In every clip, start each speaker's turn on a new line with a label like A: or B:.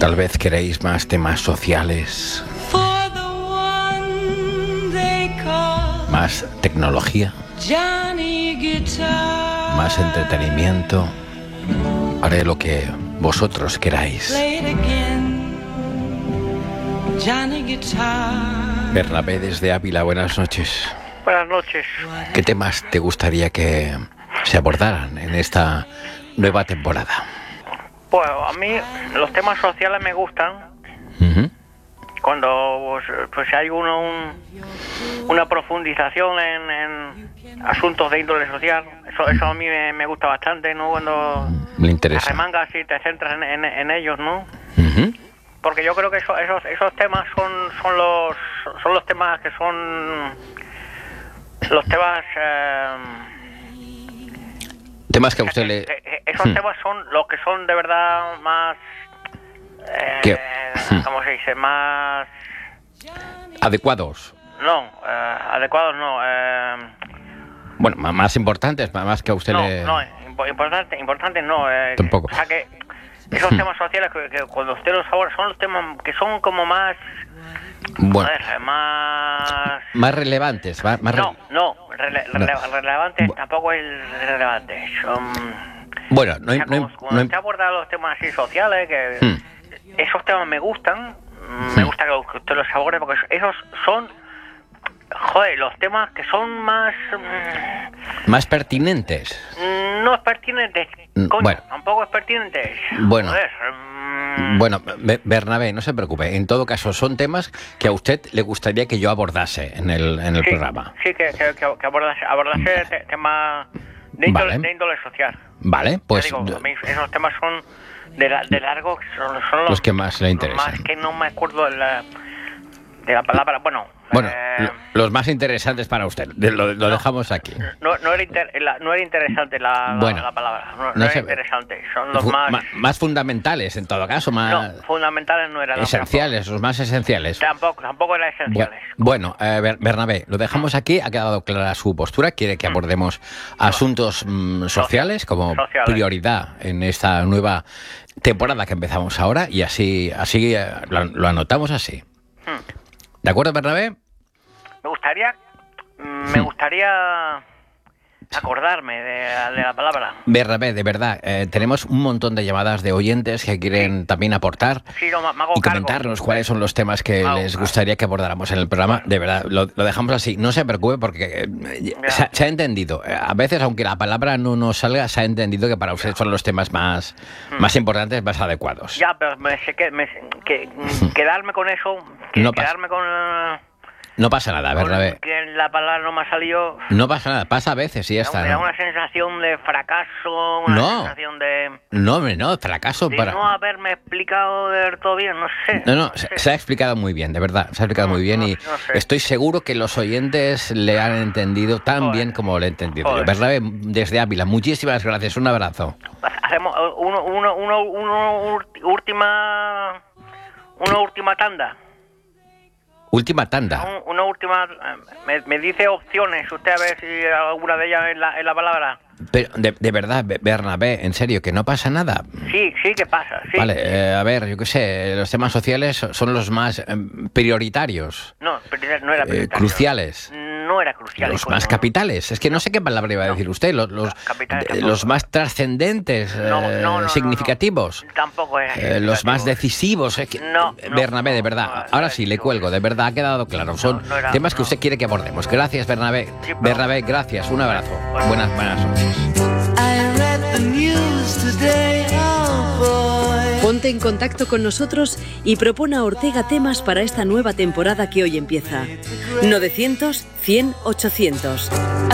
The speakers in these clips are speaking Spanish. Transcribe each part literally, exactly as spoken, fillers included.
A: Tal vez queréis más temas sociales, más tecnología, más entretenimiento. Haré lo que vosotros queráis. Bernabé desde Ávila, buenas noches.
B: Buenas noches.
A: ¿Qué temas te gustaría que se abordaran en esta nueva temporada?
B: Pues a mí los temas sociales me gustan.
A: Uh-huh.
B: Cuando pues, pues hay uno, un, una profundización en, en asuntos de índole social, eso, eso a mí me, me gusta bastante, ¿no? Cuando
A: me interesa.
B: te remangas y te centras en, en, en ellos, ¿no?
A: Uh-huh.
B: Porque yo creo que eso, esos esos temas son son los son los temas que son los temas eh,
A: temas que a usted le...
B: Eh, eh, esos hmm. temas son los que son de verdad más... Eh,
A: ¿Qué?
B: ¿Cómo se dice? Más...
A: ¿Adecuados?
B: No, eh, adecuados no. Eh,
A: bueno, más importantes, más que a usted
B: no,
A: le...
B: No, no, importante, importante no. Eh,
A: Tampoco.
B: O sea que esos temas sociales que, que cuando usted los aborda son los temas que son como más...
A: Bueno,
B: joder, más...
A: Más relevantes, más... más
B: no,
A: re...
B: no, rele, rele,
A: no.
B: relevantes
A: Bu
B: tampoco es relevante. Son...
A: Bueno, no hay...
B: O sea,
A: no hay,
B: cuando
A: no
B: usted aborda los temas así sociales, que
A: hmm.
B: esos temas me gustan, me gusta que usted los aborde, porque esos son, joder, los temas que son más...
A: Más pertinentes.
B: No es pertinente, coño,
A: bueno.
B: tampoco es pertinente.
A: Bueno.
B: Joder,
A: Bueno, Bernabé, no se preocupe. En todo caso, son temas que a usted le gustaría que yo abordase en el, en el
B: sí,
A: programa.
B: Sí, que, que, que abordase, abordase vale. te, temas de índole, vale. de índole social.
A: Vale, pues...
B: Digo, a mí esos temas son de, la, de largo, son, son los,
A: los que más le interesan.
B: Más que no me acuerdo de la, de la palabra, bueno...
A: Bueno,
B: eh,
A: los más interesantes para usted, lo, lo
B: no,
A: dejamos aquí.
B: No, no, era, inter, la, no era interesante la,
A: bueno,
B: la, la palabra, no, no,
A: no
B: era
A: sé,
B: interesante, son los
A: fu
B: más...
A: más... Más fundamentales, en todo caso, más...
B: No, fundamentales no eran.
A: Esenciales,
B: no,
A: los más esenciales.
B: Tampoco, tampoco eran esenciales.
A: Bueno, bueno eh, Bernabé, lo dejamos aquí, ha quedado clara su postura, quiere que abordemos mm. asuntos mm, sociales como sociales. prioridad en esta nueva temporada que empezamos ahora y así, así eh, lo, lo anotamos así. Mm. ¿De acuerdo, Bernabé?
B: Me gustaría, me gustaría acordarme de, de la palabra.
A: Bernabé, de verdad, eh, tenemos un montón de llamadas de oyentes que quieren sí. también aportar
B: sí, no, me hago
A: y comentarnos
B: cargo.
A: cuáles son los temas que
B: hago
A: les
B: cargo.
A: gustaría que abordáramos en el programa. De verdad, lo, lo dejamos así. No se preocupe porque eh, se, se ha entendido. A veces, aunque la palabra no nos salga, se ha entendido que para usted son los temas más, hmm. más importantes, más adecuados.
B: Ya, pero me, que, me, que, quedarme con eso, que,
A: no
B: quedarme con... Uh,
A: No pasa nada, Bernabé.
B: Que la palabra no me ha salido...
A: No pasa nada, pasa a veces y ya está.
B: Me da
A: ¿no?
B: una sensación de fracaso, una
A: no.
B: sensación de...
A: No, hombre, no, fracaso
B: de
A: para...
B: no haberme explicado del todo bien, no sé.
A: No, no,
B: no
A: se,
B: sé.
A: se ha explicado muy bien, de verdad, se ha explicado
B: no,
A: muy bien
B: no,
A: y
B: no sé.
A: estoy seguro que los oyentes le han entendido tan
B: Joder.
A: bien como le he entendido
B: Joder.
A: yo. Bernabé, desde Ávila, muchísimas gracias, un abrazo.
B: Hacemos uno, uno, uno, uno, última... Una última tanda.
A: Última tanda.
B: Un, una última... Me, me dice opciones, usted a ver si alguna de ellas es la, es la palabra.
A: Pero, de, de verdad, Bernabé, en serio, que no pasa nada.
B: Sí, sí que pasa, sí.
A: Vale, eh, a ver, yo qué sé, los temas sociales son los más eh, prioritarios.
B: No, no era prioritario.
A: Eh, cruciales.
B: No era crucial.
A: Los más capitales. Es que no sé qué palabra iba a decir usted. Los, los, de, los más trascendentes, eh, no, no, no, significativos.
B: No, no. Tampoco era
A: eh, Los más decisivos. Es que,
B: no,
A: Bernabé,
B: no,
A: de verdad.
B: No,
A: ahora sí, le cuelgo. De verdad, ha quedado claro. Son
B: no era,
A: temas
B: no.
A: que usted quiere que abordemos. Gracias, Bernabé.
B: Sí, pero...
A: Bernabé, gracias. Un abrazo. Bueno. Buenas, buenas noches.
C: Ponte en contacto con nosotros y propone a Ortega temas para esta nueva temporada que hoy empieza. novecientos, cien, ochocientos.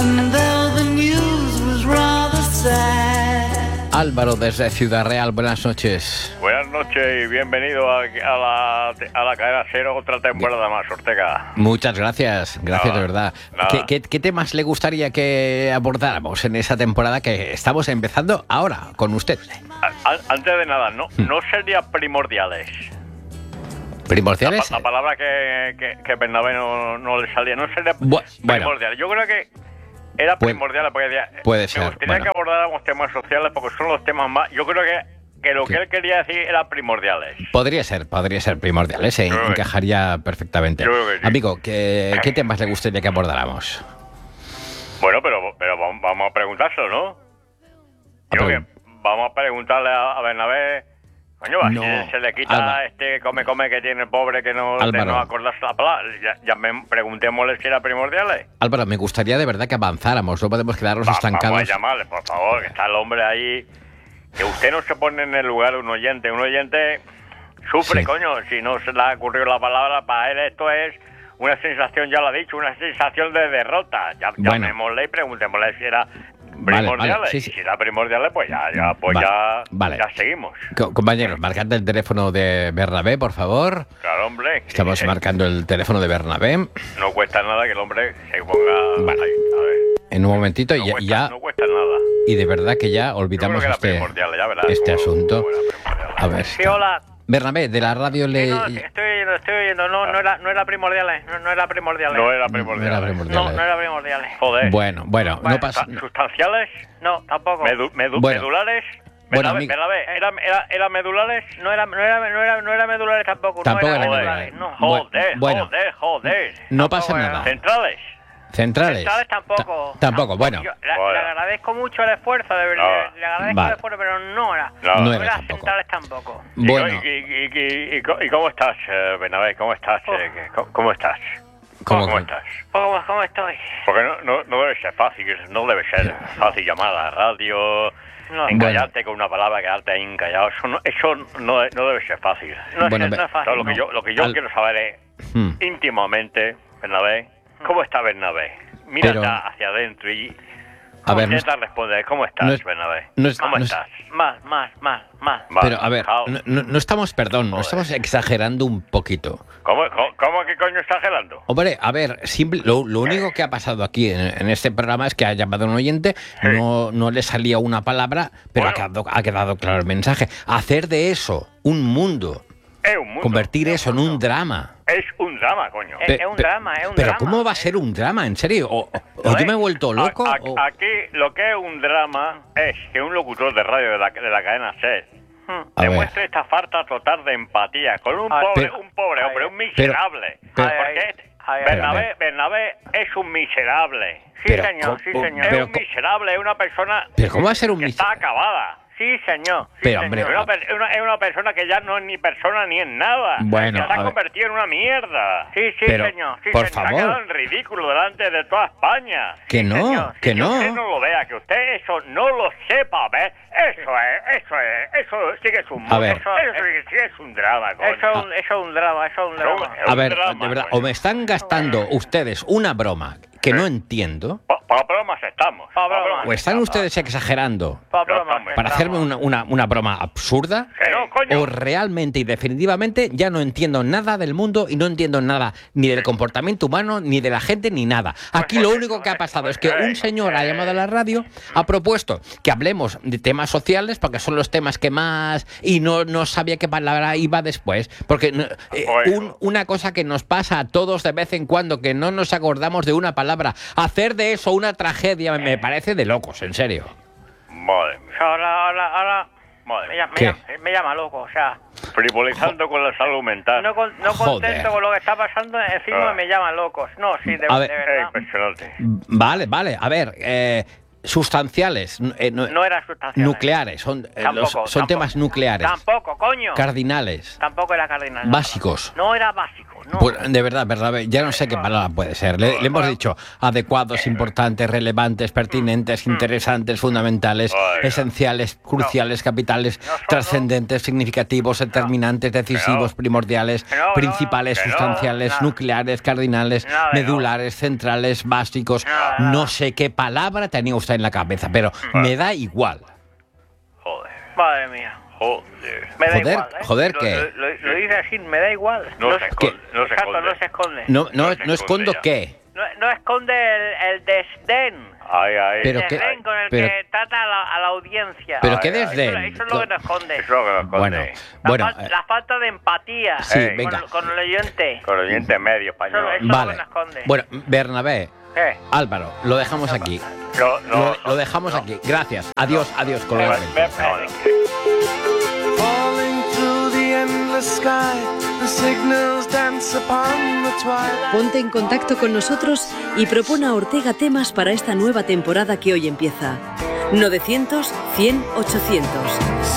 A: Álvaro desde Ciudad Real, buenas noches.
D: Buenas noches y bienvenido a, a, la, a la cadena cero, otra temporada más, Ortega.
A: Muchas gracias, gracias nada, de verdad. ¿Qué, qué, ¿Qué temas le gustaría que abordáramos en esa temporada que estamos empezando ahora con usted?
D: A, a, antes de nada, no, hmm. no sería primordiales.
A: ¿Primordiales?
D: La, la palabra que, que, que Bernabé no, no le salía, no sería
A: Bu
D: primordial.
A: Bueno.
D: Yo creo que era primordial porque
A: puede
D: me
A: ser.
D: gustaría bueno. que abordáramos temas sociales porque son los temas más... Yo creo que, que lo que él quería decir era primordiales.
A: Podría ser, podría ser primordiales, se encajaría perfectamente.
D: Yo creo que sí.
A: Amigo, ¿qué, ¿qué temas le gustaría que abordáramos?
D: Bueno, pero, pero vamos a preguntárselo, ¿no? Yo que vamos a preguntarle a, a Bernabé. Coño, así no, se le quita Alba. este come come que tiene el pobre que no, de no acordarse la palabra. Ya, ya me preguntémosle si era primordiales.
A: Álvaro, me gustaría de verdad que avanzáramos, no podemos quedarnos Va, estancados.
D: Vamos a llamarle, por favor, que está el hombre ahí. Que usted no se pone en el lugar de un oyente. Un oyente sufre, sí. coño, si no se le ha ocurrido la palabra. Para él esto es una sensación, ya lo ha dicho, una sensación de derrota. Ya, bueno. Llamémosle y preguntémosle si era primordiales. Vale, vale, sí, sí. Y si era primordiales, pues ya, ya, pues vale, ya, vale. ya seguimos.
A: Co compañeros, marcad el teléfono de Bernabé, por favor.
D: Claro, hombre.
A: Estamos sí, marcando el teléfono de Bernabé.
D: No cuesta nada que el hombre se ponga
A: vale.
D: ahí, a ver.
A: En un momentito
D: no
A: y
D: cuesta,
A: ya...
D: No cuesta nada.
A: Y de verdad que ya olvidamos
D: que
A: este,
D: ya verás,
A: este
D: como,
A: asunto.
D: Como
A: a ver.
B: Sí, hola.
A: Bernabé, de la radio le...
B: Sí, no, estoy oyendo, estoy oyendo. No, no era, no era primordiales. No, no era primordiales.
D: No era primordiales.
A: No era primordiales.
B: No, no era primordiales.
D: Joder.
A: Bueno, bueno,
B: bueno
A: no pasa...
D: ¿Sustanciales?
B: No, tampoco.
D: Medu medu
A: bueno.
D: ¿Medulares?
A: Bueno,
D: Bernabé, Bernabé, ¿era, era, ¿era medulares?
B: No era, no era, no era, no era medulares tampoco.
A: Tampoco
B: no era
A: era
B: medulares. No.
D: Joder,
A: bueno,
D: joder, joder.
A: No pasa
B: tampoco
A: nada.
D: ¿Centrales?
A: Centrales.
B: Centrales tampoco.
A: Ta tampoco, bueno.
B: Yo, la,
D: bueno.
B: Le agradezco mucho el esfuerzo, de verdad. No. Le agradezco
A: vale.
B: el esfuerzo, pero no era.
D: No,
A: no
B: no
A: era
B: era
A: tampoco.
B: centrales tampoco.
A: Bueno.
D: ¿Y, y, y, y, y, y cómo estás, Bernabé? ¿Cómo estás?
B: Oh.
D: ¿Cómo, ¿Cómo estás?
A: ¿Cómo,
D: ¿Cómo estás?
B: ¿Cómo, ¿Cómo estoy?
D: Porque no, no, no debe ser fácil, no debe ser fácil llamar a la radio,
B: no,
D: encallarte
A: bueno.
D: con una palabra, quedarte ahí encallado. Eso no, eso no, no debe ser fácil.
B: No,
A: bueno,
B: es, no es fácil.
D: Todo lo que
B: no.
D: yo, lo que yo
A: Al...
D: quiero saber es,
A: hmm.
D: íntimamente, Bernabé, ¿cómo está Bernabé? Mira
A: Pero...
D: hacia adentro y...
A: A ver,
D: intenta no... responder, ¿cómo estás,
A: no es...
D: Bernabé?
A: No es...
D: ¿Cómo
A: no
D: estás?
A: Es...
B: Mal, mal, mal, mal.
A: Pero, a ver, no, no, no estamos, perdón, Joder. no estamos exagerando un poquito.
D: ¿Cómo, cómo, cómo que coño exagerando?
A: Hombre, a ver, simple, lo, lo único que ha pasado aquí en, en este programa es que ha llamado un oyente, sí. no, no le salía una palabra, pero bueno. ha, quedado, ha quedado claro el mensaje. Hacer de eso un mundo,
D: es un mundo
A: convertir eso en un drama.
D: Es un drama, coño.
B: Es, es un drama, es un
A: pero
B: drama.
A: Pero ¿cómo va a ser un drama? ¿En serio? ¿O, o yo me he vuelto loco?
D: A, a,
A: o...
D: Aquí lo que es un drama es que un locutor de radio de la, de la cadena SER hmm. demuestre esta falta total de empatía con un
B: ay,
D: pobre,
A: pero,
D: un pobre hombre, un miserable.
A: Pero,
D: pero, porque
B: ay, ay,
D: Bernabé,
B: ay,
D: Bernabé es un miserable.
B: Sí,
A: pero,
B: señor, sí, señor.
D: Es
A: pero,
D: un miserable, es una persona
A: pero ¿cómo va a ser un
D: que está acabada.
B: Sí, señor. Sí,
A: pero,
B: señor.
A: hombre,
D: es, una, es, una, es una persona que ya no es ni persona ni es nada.
A: Bueno,
D: se ha convertido en una mierda.
B: Sí, sí,
A: pero,
B: señor. Sí,
A: por
B: señor.
A: favor.
D: Se ha quedado en ridículo delante de toda España.
A: Que no,
B: señor,
A: que
D: que
A: no.
D: usted no lo vea, que usted eso no lo sepa, ¿ves? Eso es, eso es, eso sí que es un
A: A ver.
D: Eso, eso sí que es un drama, coño.
B: Eso es un, eso es un drama, eso es un drama.
D: Es un
A: A ver,
D: drama,
A: de verdad,
D: coño.
A: o me están gastando ustedes una broma que no entiendo,
D: Pa- Para bromas estamos.
B: Pa'
D: para
B: bromas.
A: o están ustedes exagerando
B: Pa'
D: No,
B: broma,
D: estamos.
A: para
B: estamos.
A: hacerme una, una, una broma absurda,
D: Que no, coño.
A: o realmente y definitivamente ya no entiendo nada del mundo y no entiendo nada ni del comportamiento humano, ni de la gente, ni nada. Aquí lo único que ha pasado es que un señor ha llamado a la radio, ha propuesto que hablemos de temas sociales, porque son los temas que más... y no, no sabía qué palabra iba después. Porque no- eh, un- una cosa que nos pasa a todos de vez en cuando, que no nos acordamos de una palabra. Hacer de eso una tragedia me, me parece de locos, en serio.
D: Madre mía.
B: Ahora, ahora, ahora...
D: Madre
B: Me
D: mía.
B: llama, me,
A: ¿Qué?
B: llama, me llama loco, o sea...
D: Frivolizando con la salud mental.
B: No, con- no
A: Joder.
B: contento con lo que está pasando, encima
D: Ah.
B: me llaman locos. No, sí, de,
A: A ver.
B: de
D: Es
B: verdad.
D: impresionante.
A: Vale, vale. A ver, eh, sustanciales, eh, no-
B: No era sustancial.
A: nucleares, son, eh,
B: Tampoco,
A: los- son
B: tampoco.
A: temas nucleares,
B: Tampoco, coño.
A: cardinales,
B: Tampoco era cardinal.
A: básicos.
B: No era básico, no.
A: Pues, de verdad, verdad, ya no sé qué palabra puede ser. Le, le hemos dicho adecuados, importantes, relevantes, pertinentes, interesantes, fundamentales,
D: Ay, no.
A: esenciales, cruciales, capitales,
B: No, no.
A: trascendentes, significativos, determinantes, decisivos,
D: no.
A: primordiales,
B: Que no, no.
A: principales,
D: Que no.
A: sustanciales,
B: Nada.
A: nucleares, cardinales,
B: Nada de no.
A: medulares, centrales, básicos.
B: Nada,
A: No
B: nada.
A: sé qué palabra tenía usted en la cabeza, pero me da igual.
D: Joder.
B: Madre mía.
D: Joder.
B: Me da
A: Joder,
B: igual, ¿eh?
A: joder,
B: Lo-
A: ¿qué?
B: Lo, lo- lo dice así, me da igual.
D: No se
B: es-
D: esconde, no se
B: Exacto,
D: esconde.
B: no se esconde.
A: No, no,
D: No se
A: no escondo
D: esconde ya.
A: qué.
B: No, no esconde el, el desdén.
D: Ay, ay.
A: Pero
B: el
A: qué-
B: desdén con el
A: pero-
B: que trata a la, a la audiencia.
A: Pero
D: Ay,
A: qué
D: ay,
A: desdén.
B: Eso, eso es lo que nos esconde.
D: Eso es lo que nos esconde.
A: Bueno,
B: La,
A: bueno,
B: fal-
A: eh,
B: la falta de empatía
A: sí,
D: Ey.
A: venga.
B: con, con el oyente.
D: Con el diente medio español.
B: Eso- eso-
A: Vale.
B: lo esconde.
A: Bueno, Bernabé,
B: ¿Qué?
A: Álvaro, lo dejamos aquí.
D: No, no,
A: Lo, lo dejamos aquí. Gracias. Adiós, adiós,
D: Ve-
A: colgamos.
D: ve-
C: Ponte en contacto con nosotros y propone a Ortega temas para esta nueva temporada que hoy empieza. novecientos, cien, ochocientos.